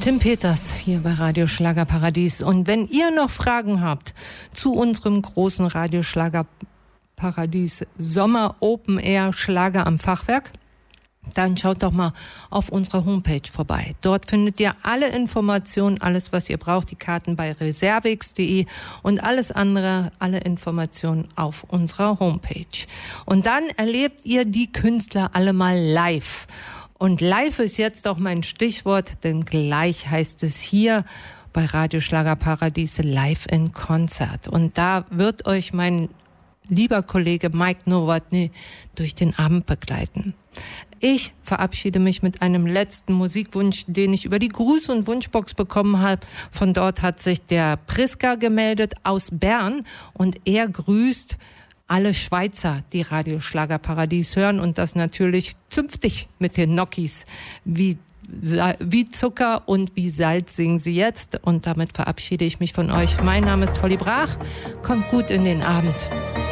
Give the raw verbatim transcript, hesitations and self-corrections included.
Tim Peters hier bei Radio Schlagerparadies. Und wenn ihr noch Fragen habt zu unserem großen Radio Schlagerparadies Sommer Open Air Schlager am Fachwerk, dann schaut doch mal auf unserer Homepage vorbei. Dort findet ihr alle Informationen, alles was ihr braucht, die Karten bei reservix punkt de und alles andere, alle Informationen auf unserer Homepage. Und dann erlebt ihr die Künstler alle mal live. Und live ist jetzt auch mein Stichwort, denn gleich heißt es hier bei Radio Schlagerparadies live in Konzert. Und da wird euch mein lieber Kollege Mike Nowotny durch den Abend begleiten. Ich verabschiede mich mit einem letzten Musikwunsch, den ich über die Gruß- und Wunschbox bekommen habe. Von dort hat sich der Priska gemeldet aus Bern und er grüßt alle Schweizer, die Radio Schlagerparadies hören und das natürlich zünftig mit den Nokis. Wie, wie Zucker und wie Salz singen sie jetzt. Und damit verabschiede ich mich von euch. Mein Name ist Holly Brach. Kommt gut in den Abend.